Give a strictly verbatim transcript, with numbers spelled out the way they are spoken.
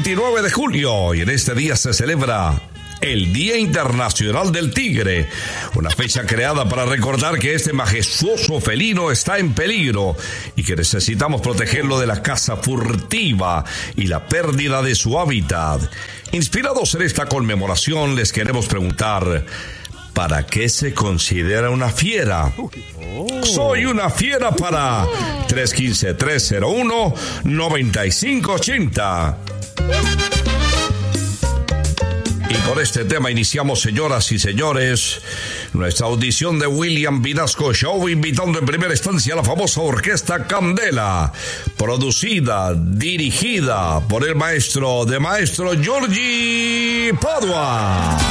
veintinueve de julio y en este día se celebra el Día Internacional del Tigre, una fecha creada para recordar que este majestuoso felino está en peligro y que necesitamos protegerlo de la caza furtiva y la pérdida de su hábitat. Inspirados en esta conmemoración, les queremos preguntar: ¿para qué se considera una fiera? Oh. Soy una fiera para tres uno cinco, tres cero uno, nueve cinco ocho cero. Y con este tema iniciamos, señoras y señores, nuestra audición de William Vinasco Show, invitando en primera instancia a la famosa orquesta Candela, producida, dirigida por el maestro de maestro Giorgi Padua.